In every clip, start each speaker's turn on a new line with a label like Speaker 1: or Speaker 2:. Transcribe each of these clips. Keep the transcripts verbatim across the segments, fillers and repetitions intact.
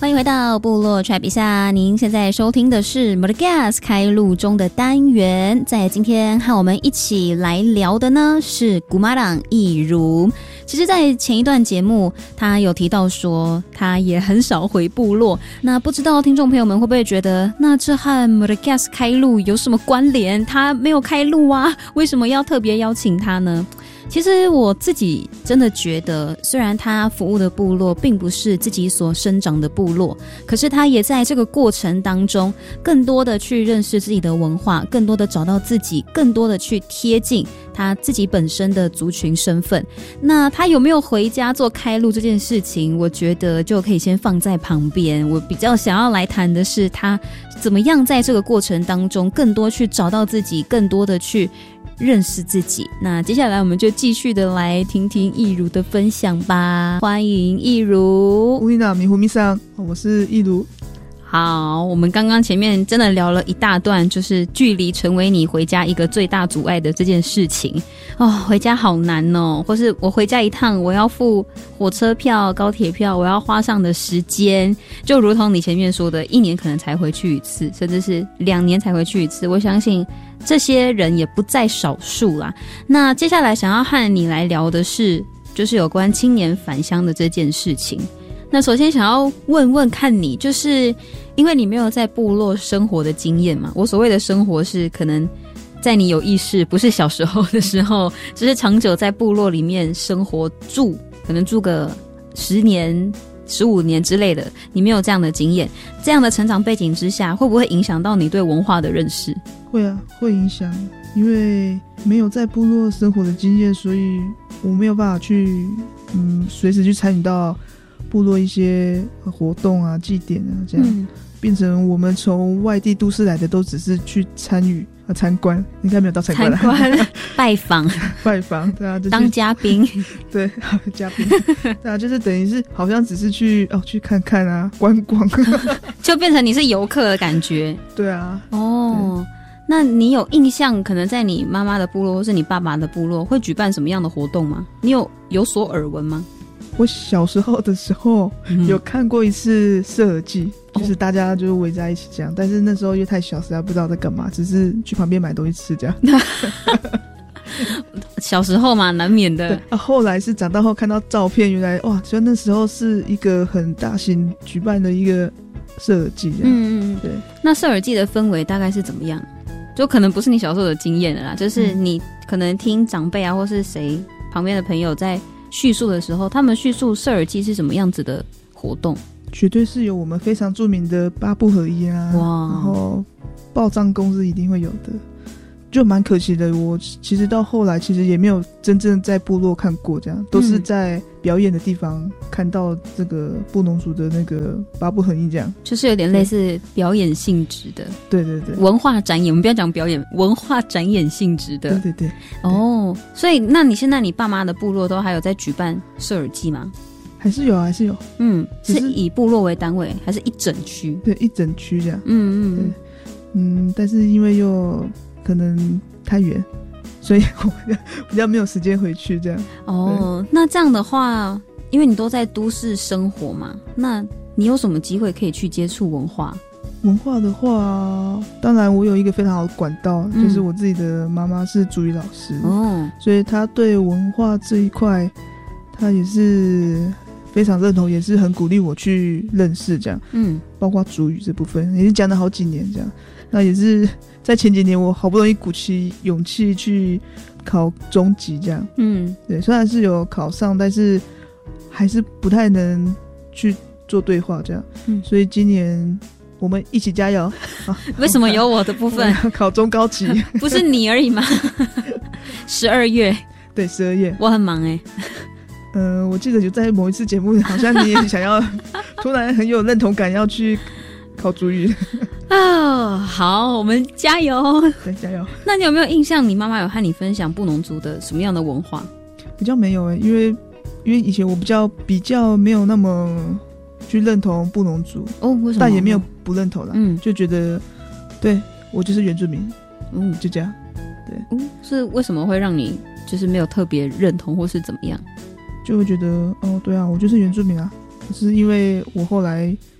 Speaker 1: 欢迎回到部落 Trap 一下，您现在收听的是 Madagascar 开录中的单元。在今天和我们一起来聊的呢是古马朗一如。其实在前一段节目他有提到说他也很少回部落，那不知道听众朋友们会不会觉得那这和 Madagascar 开录有什么关联？他没有开录啊，为什么要特别邀请他呢？其实我自己真的觉得，虽然他服务的部落并不是自己所生长的部落，可是他也在这个过程当中更多的去认识自己的文化，更多的找到自己，更多的去贴近他自己本身的族群身份。那他有没有回家做开录这件事情，我觉得就可以先放在旁边。我比较想要来谈的是他怎么样在这个过程当中更多去找到自己，更多的去认识自己。那接下来我们就继续的来听听一如的分享吧。欢迎一如。
Speaker 2: 乌丽娜米胡米桑，我是一如。
Speaker 1: 好，我们刚刚前面真的聊了一大段，就是距离成为你回家一个最大阻碍的这件事情哦，回家好难哦，或是我回家一趟我要付火车票、高铁票，我要花上的时间，就如同你前面说的，一年可能才回去一次，甚至是两年才回去一次，我相信这些人也不在少数啦。那接下来想要和你来聊的是，就是有关青年返乡的这件事情。那首先想要问问看你，就是因为你没有在部落生活的经验嘛，我所谓的生活是可能在你有意识，不是小时候的时候，只是长久在部落里面生活住，可能住个十年十五年之类的，你没有这样的经验，这样的成长背景之下，会不会影响到你对文化的认识？
Speaker 2: 会啊，会影响，因为没有在部落生活的经验，所以我没有办法去嗯随时去参与到部落一些活动啊、祭典啊，这样、嗯、变成我们从外地都市来的都只是去参与啊、参观，应该没有到参观了，
Speaker 1: 参观、拜访、
Speaker 2: 拜访，对啊，就是、
Speaker 1: 当嘉宾，
Speaker 2: 对，嘉宾，对啊，就是等于是好像只是去哦去看看啊、观光，
Speaker 1: 就变成你是游客的感觉。
Speaker 2: 对啊，
Speaker 1: 哦。那你有印象可能在你妈妈的部落或是你爸爸的部落会举办什么样的活动吗？你有有所耳闻吗？
Speaker 2: 我小时候的时候、嗯、有看过一次射耳祭、哦、就是大家就围在一起这样，但是那时候因为太小，实在不知道在干嘛，只是去旁边买东西吃这样。
Speaker 1: 小时候嘛，难免的。
Speaker 2: 啊，后来是长大后看到照片，原来哇，就那时候是一个很大型举办的一个射耳祭这样。嗯嗯，对。
Speaker 1: 那射耳祭的氛围大概是怎么样？就可能不是你小时候的经验了啦，就是你可能听长辈啊，或是谁旁边的朋友在叙述的时候，他们叙述射耳祭是什么样子的活动？
Speaker 2: 绝对是有我们非常著名的八部合一啊，哇，然后报账公是一定会有的，就蛮可惜的。我其实到后来其实也没有真正在部落看过，这样都是在表演的地方看到这个布农族的那个八部合一，这样
Speaker 1: 就是有点类似表演性质的，
Speaker 2: 对对对，
Speaker 1: 文化展演。我们不要讲表演，文化展演性质的，
Speaker 2: 对对对。
Speaker 1: 哦，所以那你现在你爸妈的部落都还有在举办射耳祭吗？
Speaker 2: 还是有，还是有。嗯，
Speaker 1: 是以部落为单位，还是一整区？
Speaker 2: 对，一整区这样。
Speaker 1: 嗯嗯
Speaker 2: 嗯，但是因为又可能太远，所以我比较没有时间回去这样。
Speaker 1: 哦，那这样的话，因为你都在都市生活嘛，那你有什么机会可以去接触文化？
Speaker 2: 文化的话，当然我有一个非常好的管道、嗯、就是我自己的妈妈是族语老师、哦、所以她对文化这一块她也是非常认同，也是很鼓励我去认识这样。嗯，包括族语这部分也是讲了好几年这样。那也是在前几年我好不容易鼓起勇气去考中级这样。嗯，对，虽然是有考上，但是还是不太能去做对话这样。嗯，所以今年我们一起加油。啊、
Speaker 1: 为什么有我的部分？
Speaker 2: 考中高级
Speaker 1: 不是你而已吗？十二月，
Speaker 2: 对，十二月，
Speaker 1: 我很忙哎、欸。
Speaker 2: 嗯、呃，我记得有在某一次节目，好像你也想要，突然很有认同感，要去考族语。
Speaker 1: 啊，好，我们加油！
Speaker 2: 对，加油。
Speaker 1: 那你有没有印象？你妈妈有和你分享布农族的什么样的文化？
Speaker 2: 比较没有哎、欸，因为因为以前我比较比较没有那么去认同布农族
Speaker 1: 哦，为什么？
Speaker 2: 但也没有不认同啦，嗯，就觉得对我就是原住民，嗯，就这样。对，
Speaker 1: 嗯，是为什么会让你就是没有特别认同，或是怎么样？
Speaker 2: 就会觉得哦，对啊，我就是原住民啊。可是因为我后来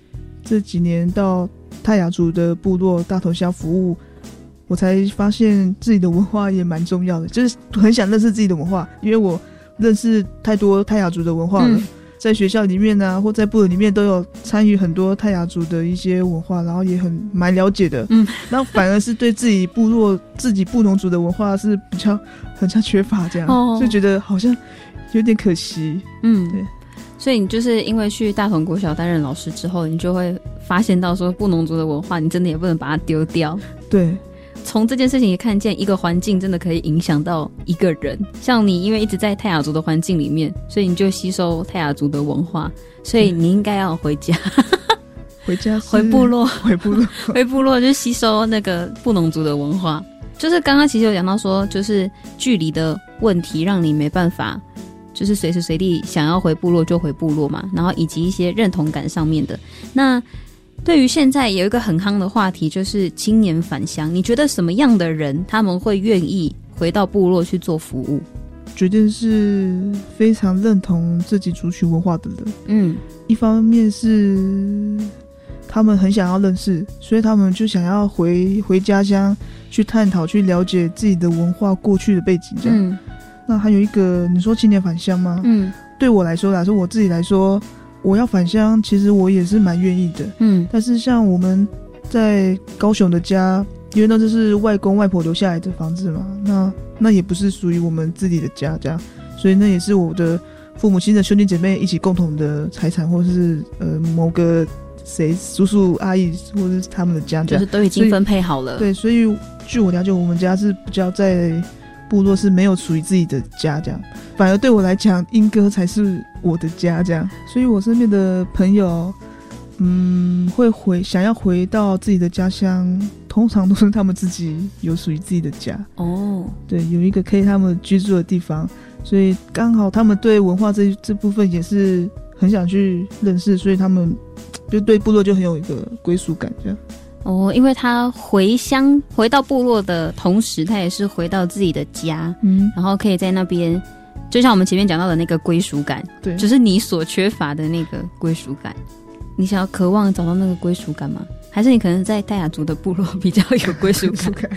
Speaker 2: 这几年到泰雅族的部落大头乡服务，我才发现自己的文化也蛮重要的，就是很想认识自己的文化，因为我认识太多泰雅族的文化了、嗯、在学校里面啊或在部落里面都有参与很多泰雅族的一些文化，然后也很蛮了解的，嗯，然后反而是对自己部落自己布农族的文化是比较很像缺乏这样、哦、就觉得好像有点可惜。嗯，对，
Speaker 1: 所以你就是因为去大同国小担任老师之后，你就会发现到说布农族的文化你真的也不能把它丢掉。
Speaker 2: 对，
Speaker 1: 从这件事情也看见一个环境真的可以影响到一个人，像你因为一直在泰雅族的环境里面，所以你就吸收泰雅族的文化，所以你应该要回家
Speaker 2: 回家
Speaker 1: 回部落
Speaker 2: 回部落
Speaker 1: 回部落就吸收那个布农族的文化。就是刚刚其实有讲到说，就是距离的问题让你没办法就是随时随地想要回部落就回部落嘛，然后以及一些认同感上面的。那对于现在有一个很夯的话题，就是青年返乡，你觉得什么样的人他们会愿意回到部落去做服务？
Speaker 2: 绝对是非常认同自己族群文化的人。嗯，一方面是他们很想要认识，所以他们就想要回回家乡去探讨去了解自己的文化过去的背景这样。嗯，那还有一个你说青年返乡吗？嗯，对我来说来说我自己来说我要返乡其实我也是蛮愿意的。嗯，但是像我们在高雄的家，因为那就是外公外婆留下来的房子嘛，那那也不是属于我们自己的家这样，所以那也是我的父母亲的兄弟姐妹一起共同的财产，或是呃某个谁叔叔阿姨或是他们的家这样，
Speaker 1: 就是都已经分配好了。
Speaker 2: 对，所以据我了解我们家是比较在部落是没有属于自己的家这样，反而对我来讲莺歌才是我的家这样。所以我身边的朋友嗯，会回想要回到自己的家乡，通常都是他们自己有属于自己的家哦，对，有一个可以他们居住的地方，所以刚好他们对文化这这部分也是很想去认识，所以他们就对部落就很有一个归属感这样。
Speaker 1: 哦，因为他回乡回到部落的同时，他也是回到自己的家，嗯，然后可以在那边，就像我们前面讲到的那个归属感，对，就是你所缺乏的那个归属感。你想要渴望找到那个归属感吗？还是你可能在泰雅族的部落比较有归属感？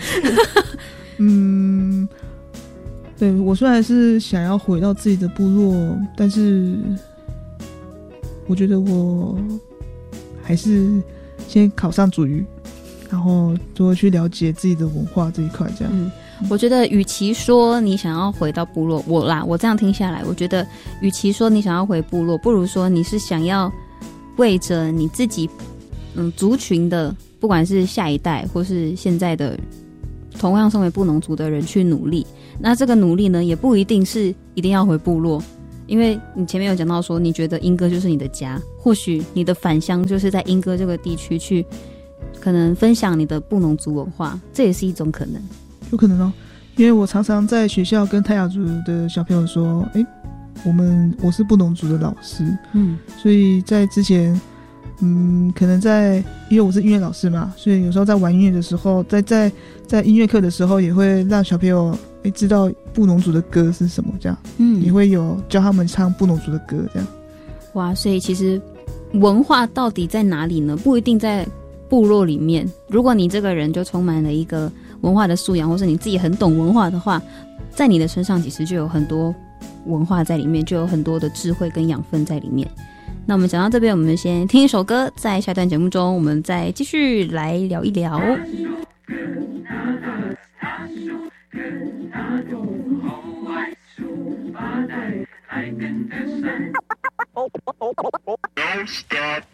Speaker 2: 嗯，对，我虽然是想要回到自己的部落，但是我觉得我还是先考上族语，然后多去了解自己的文化这一块这样。嗯，
Speaker 1: 我觉得与其说你想要回到部落，我啦我这样听下来，我觉得与其说你想要回部落，不如说你是想要为着你自己嗯族群的，不管是下一代或是现在的同样身为布农族的人去努力。那这个努力呢，也不一定是一定要回部落，因为你前面有讲到说你觉得莺歌就是你的家，或许你的返乡就是在莺歌这个地区去可能分享你的布农族文化，这也是一种可能。
Speaker 2: 有可能哦，因为我常常在学校跟泰雅族的小朋友说，诶我们我是布农族的老师，嗯，所以在之前，嗯，可能在因为我是音乐老师嘛，所以有时候在玩音乐的时候，在在在音乐课的时候，也会让小朋友诶知道布农族的歌是什么，这样，嗯，也会有教他们唱布农族的歌，这样。
Speaker 1: 哇，所以其实文化到底在哪里呢？不一定在部落里面。如果你这个人就充满了一个文化的素养，或是你自己很懂文化的话，在你的身上其实就有很多文化在里面，就有很多的智慧跟养分在里面。那我们讲到这边，我们先听一首歌，在下段节目中我们再继续来聊一聊。Don't stop.